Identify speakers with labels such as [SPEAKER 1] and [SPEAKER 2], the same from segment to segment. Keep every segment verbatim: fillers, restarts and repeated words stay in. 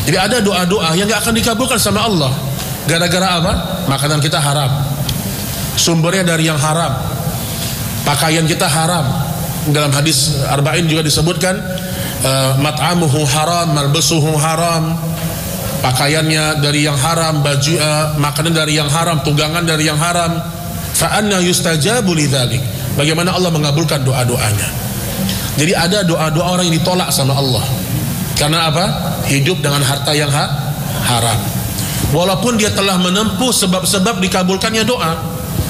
[SPEAKER 1] Jadi ada doa-doa yang gak akan dikabulkan sama Allah. Gara-gara apa? Makanan kita haram, sumbernya dari yang haram. Pakaian kita haram. Dalam hadis Arba'in juga disebutkan uh, mat'amuhu haram, malbasuhu haram. Pakaiannya dari yang haram, baju uh, makanan dari yang haram, tunggangan dari yang haram. Fa anna yustajabu lidzalik. Bagaimana Allah mengabulkan doa-doanya? Jadi ada doa-doa orang yang ditolak sama Allah. Karena apa? Hidup dengan harta yang ha haram. Walaupun dia telah menempuh sebab-sebab dikabulkannya doa.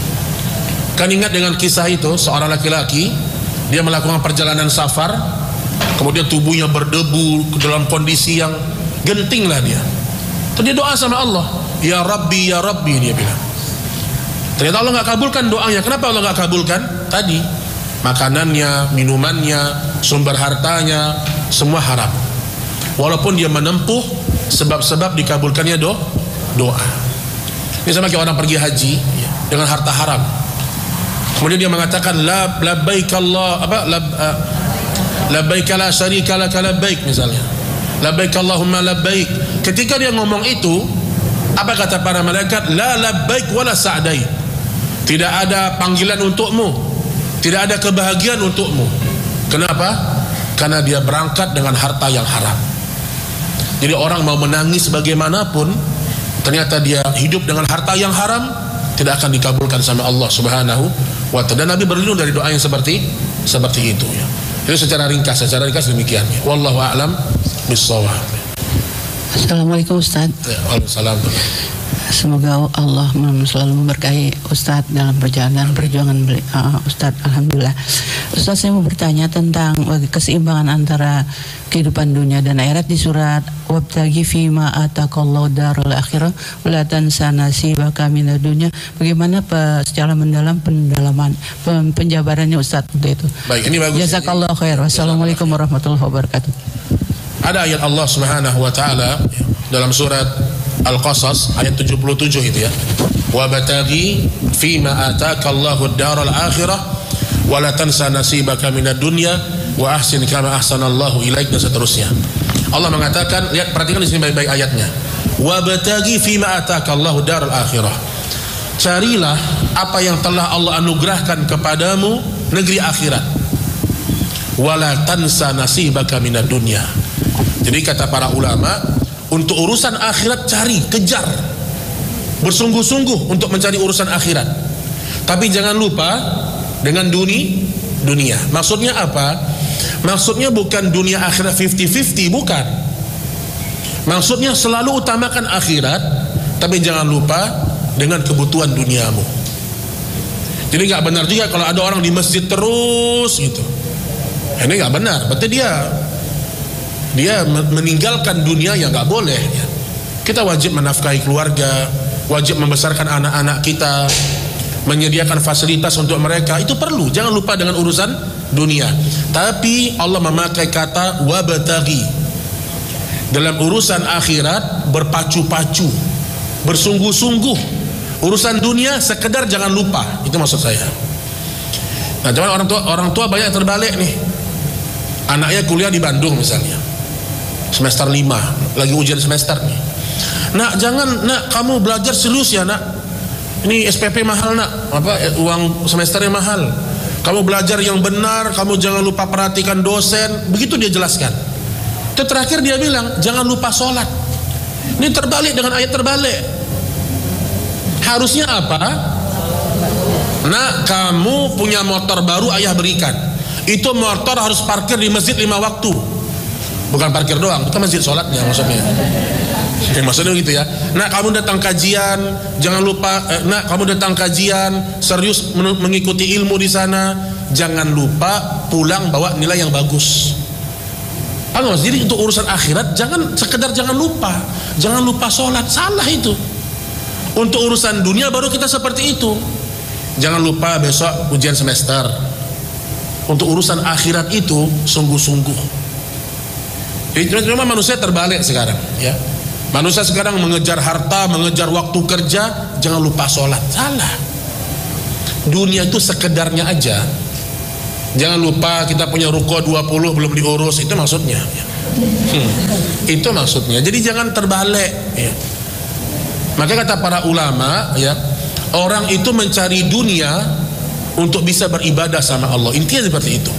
[SPEAKER 1] Kan ingat dengan kisah itu, seorang laki-laki dia melakukan perjalanan safar, kemudian tubuhnya berdebu dalam kondisi yang genting lah dia. Terus dia doa sama Allah, ya Rabbi ya Rabbi, dia bilang. Ternyata Allah nggak kabulkan doanya. Kenapa Allah nggak kabulkan? Tadi makanannya, minumannya, sumber hartanya semua haram. Walaupun dia menempuh sebab-sebab dikabulkannya do doa. Ini sama kayak orang pergi haji dengan harta haram. Kemudian dia mengatakan la labbaik Allah apa lab, uh, labbaik la syarika lak labbaik misalnya. Labbaik Allahumma labbaik. Ketika dia ngomong itu, apa kata para malaikat? La labbaik wala sa'dai. Tidak ada panggilan untukmu, tidak ada kebahagiaan untukmu. Kenapa? Karena dia berangkat dengan harta yang haram. Jadi orang mau menangis bagaimanapun, ternyata dia hidup dengan harta yang haram, tidak akan dikabulkan sama Allah Subhanahu wa ta'ala. Dan Nabi berlindung dari doa yang seperti seperti itu ya. Jadi secara ringkas, secara ringkas demikian. Wallahu a'lam bissawab.
[SPEAKER 2] Assalamualaikum Ustaz.
[SPEAKER 1] Waalaikumsalam.
[SPEAKER 2] Semoga Allah selalu memberkahi Ustadz dalam perjalanan perjuangan uh, Ustadz. Alhamdulillah. Ustadz, saya mau bertanya tentang keseimbangan antara kehidupan dunia dan akhirat di surat wabtaghi fima ataqallahu darul akhirah wala tansa nasibaka minad dunya. Bagaimana pe, secara mendalam pendalaman pen, penjabarannya Ustadz untuk itu? Baik, ini bagus. Jazakallahu khair. Wassalamualaikum warahmatullahi wabarakatuh.
[SPEAKER 1] Ada ayat Allah Subhanahu wa taala dalam surat Al-Qasas ayat tujuh puluh tujuh itu ya. Wa bataghi fima ataqallahu ad-daral akhirah wa la tansa nasibaka minad dunya wa ahsin kama ahsanallahu ilaik, dan seterusnya. Allah mengatakan, lihat perhatikan di sini baik-baik ayatnya. Wa bataghi fima ataqallahu ad-daral akhirah. Carilah apa yang telah Allah anugerahkan kepadamu, negeri akhirat. Wa la tansa nasibaka minad dunya. Jadi kata para ulama, untuk urusan akhirat cari, kejar, bersungguh-sungguh untuk mencari urusan akhirat. Tapi jangan lupa dengan dunia, dunia. Maksudnya apa? Maksudnya bukan dunia akhirat fifty fifty, bukan. Maksudnya selalu utamakan akhirat, tapi jangan lupa dengan kebutuhan duniamu. Jadi nggak benar juga kalau ada orang di masjid terus gitu. Ini nggak benar. Berarti dia dia meninggalkan dunia yang nggak boleh ya. Kita wajib menafkahi keluarga, wajib membesarkan anak-anak kita, menyediakan fasilitas untuk mereka, itu perlu. Jangan lupa dengan urusan dunia. Tapi Allah memakai kata wabtaghi. Dalam urusan akhirat berpacu-pacu, bersungguh-sungguh. Urusan dunia sekedar jangan lupa, itu maksud saya. Nah, cuman orang tua orang tua banyak terbalik nih. Anaknya kuliah di Bandung misalnya, semester lima, lagi ujian semester nih. Nak, jangan nak, kamu belajar serius ya nak. Ini S P P mahal nak, apa uang semesternya mahal. Kamu belajar yang benar, kamu jangan lupa perhatikan dosen. Begitu dia jelaskan. Itu terakhir dia bilang jangan lupa sholat. Ini terbalik dengan ayat terbalik. Harusnya apa? Nak, kamu punya motor baru ayah berikan. Itu motor harus parkir di masjid lima waktu. Bukan parkir doang, itu masjid sholatnya maksudnya. Ya, maksudnya gitu ya. Nak, kamu datang kajian, jangan lupa. Eh, nak, kamu datang kajian, serius mengikuti ilmu di sana. Jangan lupa pulang bawa nilai yang bagus. Ah, jadi untuk urusan akhirat jangan sekedar jangan lupa, jangan lupa sholat. Salah itu. Untuk urusan dunia baru kita seperti itu. Jangan lupa besok ujian semester. Untuk urusan akhirat itu sungguh-sungguh. Jadi memang manusia terbalik sekarang ya. Manusia sekarang mengejar harta, mengejar waktu kerja, jangan lupa sholat. Salah. Dunia itu sekedarnya aja. Jangan lupa kita punya ruko dua puluh belum diurus, itu maksudnya ya. Hmm. Itu maksudnya. Jadi jangan terbalik. Ya. Maka kata para ulama, ya, orang itu mencari dunia untuk bisa beribadah sama Allah. Intinya seperti itu.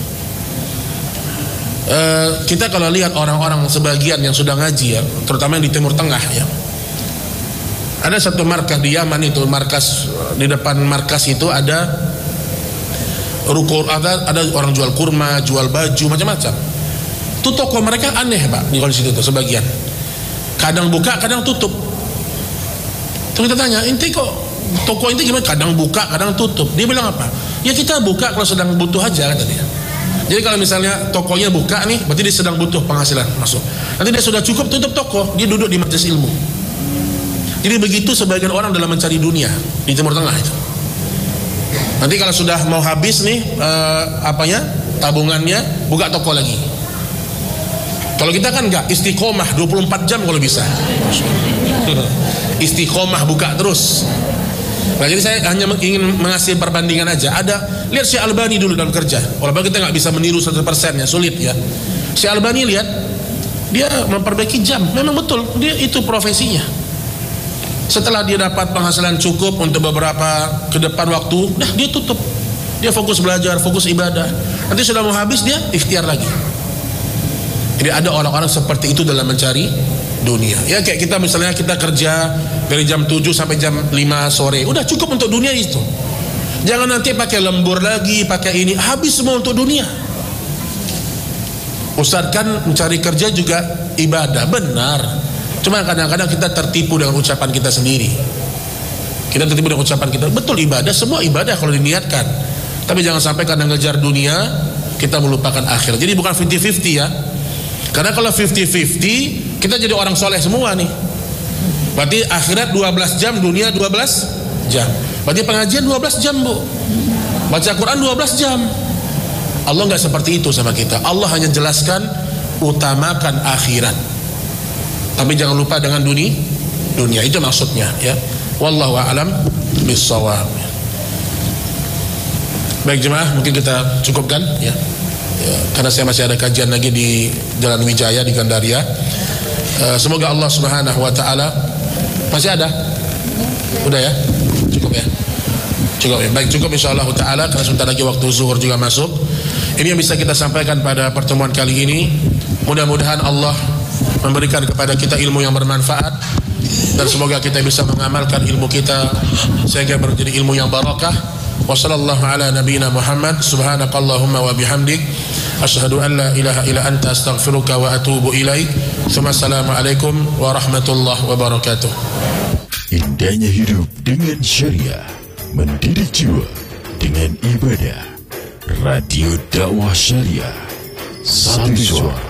[SPEAKER 1] Uh, kita kalau lihat orang-orang sebagian yang sudah ngaji, ya, terutama yang di Timur Tengah, ya, ada satu markas di Yaman itu, markas di depan markas itu ada ruko, ada ada orang jual kurma, jual baju, macam-macam. Itu toko mereka aneh, Pak, di situ tuh sebagian. Kadang buka, kadang tutup. Terus kita tanya, inti kok toko inti gimana? Kadang buka, kadang tutup. Dia bilang apa? Ya kita buka kalau sedang butuh aja, kata dia. Jadi kalau misalnya tokonya buka nih, berarti dia sedang butuh penghasilan masuk. Nanti dia sudah cukup, tutup toko, dia duduk di majelis ilmu. Jadi begitu sebagian orang dalam mencari dunia di Timur Tengah itu. Nanti kalau sudah mau habis nih eh, apanya tabungannya, buka toko lagi. Kalau kita kan enggak, istiqomah dua puluh empat jam kalau bisa. Istiqomah, buka terus. Nah, jadi saya hanya ingin mengasih perbandingan aja. Ada, lihat Syekh Albani dulu dalam kerja. Walaupun kita nggak bisa meniru seratus persen, ya sulit ya. Syekh Albani lihat, dia memperbaiki jam. Memang betul, dia itu profesinya. Setelah dia dapat penghasilan cukup untuk beberapa ke depan waktu, dah dia tutup. Dia fokus belajar, fokus ibadah. Nanti sudah mau habis, dia ikhtiar lagi. Jadi ada orang-orang seperti itu dalam mencari dunia. Ya kayak kita misalnya kita kerja dari jam tujuh sampai jam lima sore. Udah cukup untuk dunia itu. Jangan nanti pakai lembur lagi, pakai ini, habis semua untuk dunia. Ustaz kan mencari kerja juga ibadah, benar. Cuma kadang-kadang kita tertipu dengan ucapan kita sendiri. Kita tertipu dengan ucapan kita. Betul, ibadah, semua ibadah kalau diniatkan. Tapi jangan sampai karena ngejar dunia kita melupakan akhir. Jadi bukan fifty fifty ya. Karena kalau fifty fifty kita jadi orang soleh semua nih. Berarti akhirat dua belas jam, dunia dua belas jam. Berarti pengajian dua belas jam, Bu. Baca Quran dua belas jam. Allah nggak seperti itu sama kita. Allah hanya jelaskan utamakan akhirat. Tapi jangan lupa dengan dunia. Dunia itu maksudnya, ya. Wallahu a'lam bissawab. Baik jemaah, mungkin kita cukupkan, ya. Ya, karena saya masih ada kajian lagi di Jalan Wijaya di Gandaria. Uh, semoga Allah Subhanahu wa taala masih ada. Udah ya? Cukup ya? Cukup ya. Baik, cukup insyaallah taala karena sebentar lagi waktu zuhur juga masuk. Ini yang bisa kita sampaikan pada pertemuan kali ini. Mudah-mudahan Allah memberikan kepada kita ilmu yang bermanfaat dan semoga kita bisa mengamalkan ilmu kita sehingga menjadi ilmu yang barakah. Wassallallahu ala nabiyyina Muhammad. Subhanakallahumma wa bihamdik asyhadu an la ilaha illa anta astaghfiruka wa atubu ilaik. Assalamualaikum warahmatullahi wabarakatuh.
[SPEAKER 3] Indahnya hidup dengan syariah, mendidik jiwa dengan ibadah. Radio Dakwah Syariah, satu suara.